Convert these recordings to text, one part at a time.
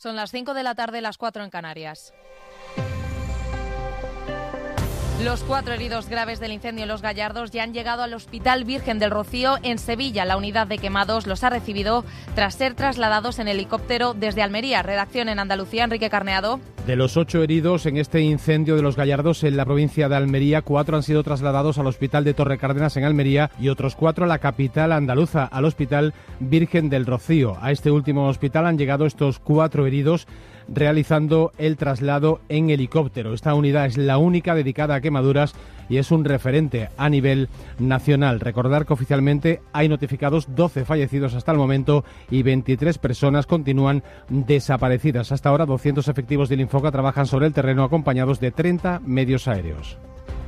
Son las 5 de la tarde, las 4 en Canarias. Los 4 heridos graves del incendio en Los Gallardos ya han llegado al Hospital Virgen del Rocío en Sevilla. La unidad de quemados los ha recibido tras ser trasladados en helicóptero desde Almería. Redacción en Andalucía, Enrique Carneado. De los 8 heridos en este incendio de Los Gallardos en la provincia de Almería, 4 han sido trasladados al Hospital de Torrecárdenas en Almería y otros 4 a la capital andaluza, al Hospital Virgen del Rocío. A este último hospital han llegado estos 4 heridos realizando el traslado en helicóptero. Esta unidad es la única dedicada a quemaduras y es un referente a nivel nacional. Recordar que oficialmente hay notificados 12 fallecidos hasta el momento y 23 personas continúan desaparecidas. Hasta ahora 200 efectivos del Infoca trabajan sobre el terreno acompañados de 30 medios aéreos.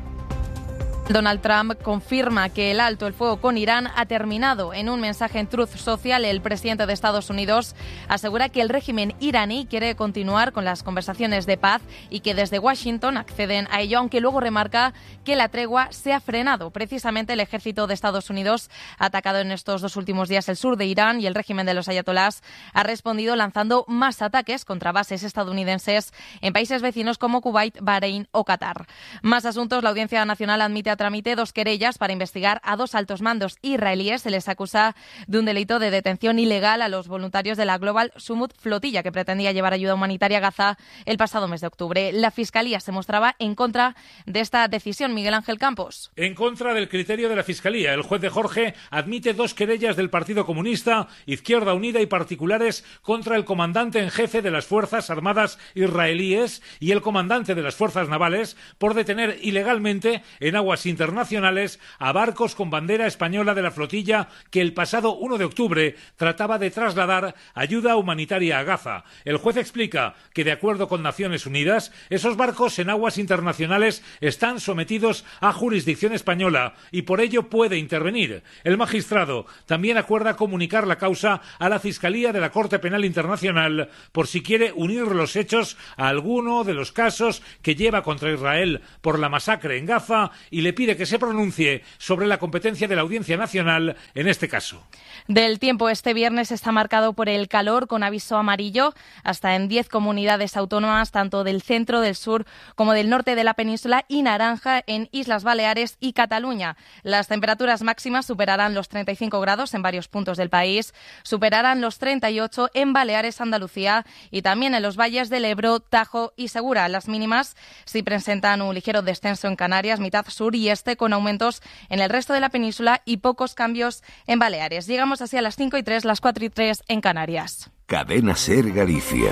Donald Trump confirma que el alto el fuego con Irán ha terminado. En un mensaje en Truth Social, el presidente de Estados Unidos asegura que el régimen iraní quiere continuar con las conversaciones de paz y que desde Washington acceden a ello, aunque luego remarca que la tregua se ha frenado. Precisamente el ejército de Estados Unidos ha atacado en estos 2 últimos días el sur de Irán y el régimen de los ayatolás ha respondido lanzando más ataques contra bases estadounidenses en países vecinos como Kuwait, Bahrein o Qatar. Más asuntos. La Audiencia Nacional admite a trámite 2 querellas para investigar a 2 altos mandos israelíes. Se les acusa de un delito de detención ilegal a los voluntarios de la Global Summit Flotilla, que pretendía llevar ayuda humanitaria a Gaza el pasado mes de octubre. La Fiscalía se mostraba en contra de esta decisión. Miguel Ángel Campos. En contra del criterio de la Fiscalía, el juez de Jorge admite 2 querellas del Partido Comunista, Izquierda Unida y particulares contra el comandante en jefe de las Fuerzas Armadas israelíes y el comandante de las Fuerzas Navales por detener ilegalmente en aguas internacionales a barcos con bandera española de la flotilla que el pasado 1 de octubre trataba de trasladar ayuda humanitaria a Gaza. El juez explica que, de acuerdo con Naciones Unidas, esos barcos en aguas internacionales están sometidos a jurisdicción española y por ello puede intervenir. El magistrado también acuerda comunicar la causa a la Fiscalía de la Corte Penal Internacional por si quiere unir los hechos a alguno de los casos que lleva contra Israel por la masacre en Gaza y le pide que se pronuncie sobre la competencia de la Audiencia Nacional en este caso. Del tiempo, este viernes está marcado por el calor con aviso amarillo hasta en 10 comunidades autónomas, tanto del centro, del sur como del norte de la península, y naranja en Islas Baleares y Cataluña. Las temperaturas máximas superarán los 35 grados en varios puntos del país, superarán los 38 en Baleares, Andalucía y también en los valles del Ebro, Tajo y Segura. Las mínimas sí presentan un ligero descenso en Canarias, mitad sur y este, con aumentos en el resto de la península y pocos cambios en Baleares. Llegamos así a las 5:03, las 4:03 en Canarias. Cadena SER Galicia.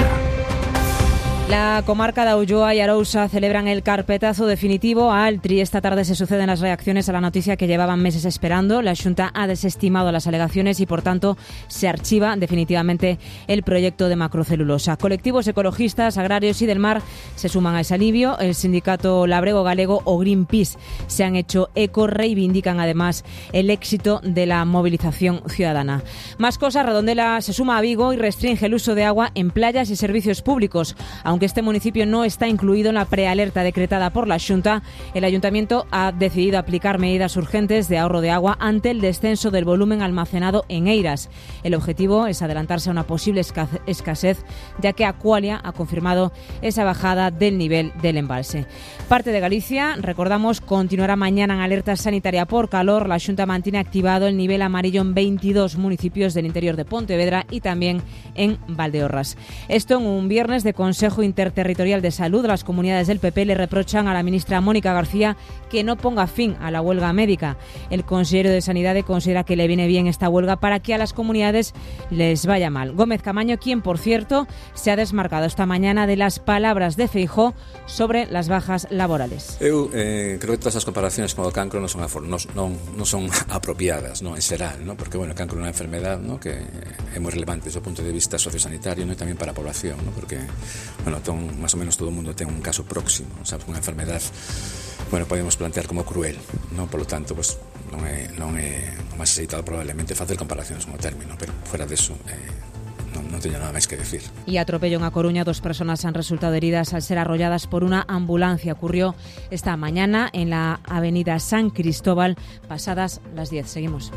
La comarca de Ulloa y Arousa celebran el carpetazo definitivo a Altri. Esta tarde se suceden las reacciones a la noticia que llevaban meses esperando. La Xunta ha desestimado las alegaciones y, por tanto, se archiva definitivamente el proyecto de macrocelulosa. Colectivos ecologistas, agrarios y del mar se suman a ese alivio. El sindicato Labrego Galego o Greenpeace se han hecho eco, reivindican además el éxito de la movilización ciudadana. Más cosas, Redondela se suma a Vigo y restringe el uso de agua en playas y servicios públicos. Aunque este municipio no está incluido en la prealerta decretada por la Xunta, el Ayuntamiento ha decidido aplicar medidas urgentes de ahorro de agua ante el descenso del volumen almacenado en Eiras. El objetivo es adelantarse a una posible escasez, ya que Aqualia ha confirmado esa bajada del nivel del embalse. Parte de Galicia, recordamos, continuará mañana en alerta sanitaria por calor. La Xunta mantiene activado el nivel amarillo en 22 municipios del interior de Pontevedra y también en Valdeorras. Esto en un viernes de Consejo Interterritorial de Salud. Las comunidades del PP le reprochan a la ministra Mónica García que no ponga fin a la huelga médica. El consejero de Sanidad considera que le viene bien esta huelga para que a las comunidades les vaya mal. Gómez Camaño, quien, por cierto, se ha desmarcado esta mañana de las palabras de Feijóo sobre las bajas laborales. Eu creo que todas as comparacións con o cancro non son apropiadas, en xeral, porque o cancro é unha enfermedad que é moi relevante desde o punto de vista sociosanitario e tamén para a población, porque máis ou menos todo o mundo ten un caso próximo, unha enfermedad podemos plantear como cruel, polo tanto non é máis aceitado probablemente facer comparacións con o término, pero fuera deso no teño nada máis que decir. Y atropello en A Coruña, 2 personas han resultado heridas al ser arrolladas por una ambulancia. Ocurrió esta mañana en la avenida San Cristóbal, pasadas las 10. Seguimos.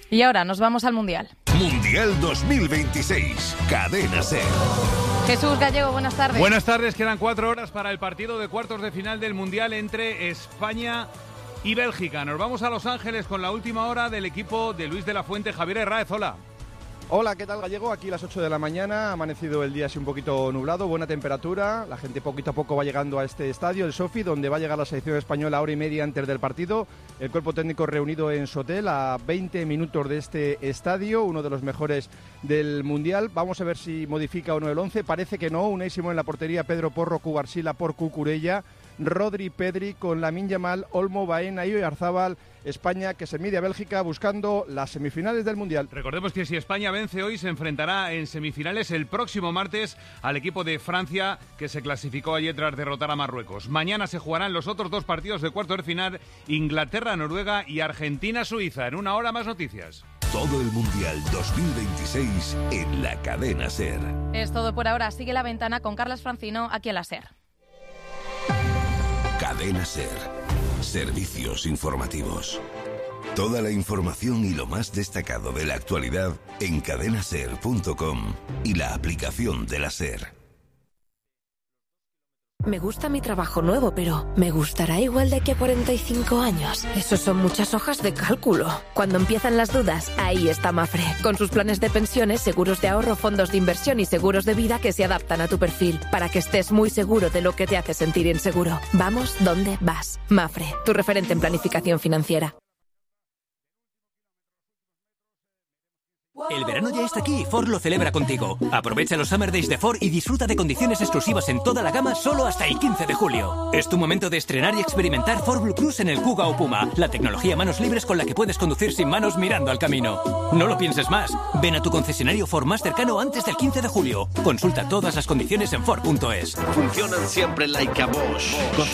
Y ahora nos vamos al Mundial. Mundial 2026, Cadena SER. Jesús Gallego, buenas tardes. Buenas tardes, quedan 4 horas para el partido de cuartos de final del Mundial entre España y Bélgica. Nos vamos a Los Ángeles con la última hora del equipo de Luis de la Fuente. Javier Herráez, hola. Hola, ¿qué tal, Gallego? Aquí las 8 de la mañana, ha amanecido el día así un poquito nublado, buena temperatura, la gente poquito a poco va llegando a este estadio, el Sofi, donde va a llegar la selección española hora y media antes del partido, el cuerpo técnico reunido en su hotel a 20 minutos de este estadio, uno de los mejores del Mundial. Vamos a ver si modifica o no el 11, parece que no. Unai Simón en la portería, Pedro Porro, Cubarsila por Cucurella, Rodri, Pedri con Lamine Yamal, Olmo, Baena y Oyarzábal. España que se mide a Bélgica buscando las semifinales del Mundial. Recordemos que si España vence hoy se enfrentará en semifinales el próximo martes al equipo de Francia que se clasificó ayer tras derrotar a Marruecos. Mañana se jugarán los otros 2 partidos de cuartos de final, Inglaterra-Noruega y Argentina-Suiza. En una hora más noticias. Todo el Mundial 2026 en la Cadena SER. Es todo por ahora. Sigue La Ventana con Carlas Francino aquí en la SER. Cadena SER. Servicios informativos. Toda la información y lo más destacado de la actualidad en cadenaser.com y la aplicación de la SER. Me gusta mi trabajo nuevo, pero ¿me gustará igual de aquí a 45 años? Eso son muchas hojas de cálculo. Cuando empiezan las dudas, ahí está Mafre. Con sus planes de pensiones, seguros de ahorro, fondos de inversión y seguros de vida que se adaptan a tu perfil, para que estés muy seguro de lo que te hace sentir inseguro. Vamos donde vas. Mafre, tu referente en planificación financiera. El verano ya está aquí y Ford lo celebra contigo. Aprovecha los Summer Days de Ford y disfruta de condiciones exclusivas en toda la gama solo hasta el 15 de julio. Es tu momento de estrenar y experimentar Ford Blue Cruise en el Kuga o Puma, la tecnología a manos libres con la que puedes conducir sin manos mirando al camino. No lo pienses más. Ven a tu concesionario Ford más cercano antes del 15 de julio. Consulta todas las condiciones en Ford.es. Funcionan siempre like a Bosch.